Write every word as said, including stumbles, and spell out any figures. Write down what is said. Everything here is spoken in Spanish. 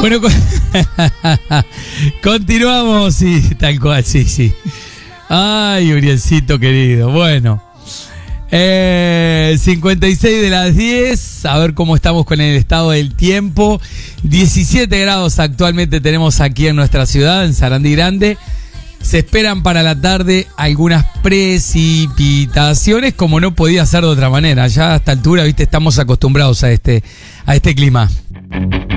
Bueno, con... continuamos, sí, tal cual, sí, sí. Ay, Urielcito querido, bueno. Eh, cincuenta y seis de las diez, a ver cómo estamos con el estado del tiempo. diecisiete grados actualmente tenemos aquí en nuestra ciudad, en Sarandí Grande. Se esperan para la tarde algunas precipitaciones, como no podía ser de otra manera. Ya a esta altura, viste, estamos acostumbrados a este, a este clima.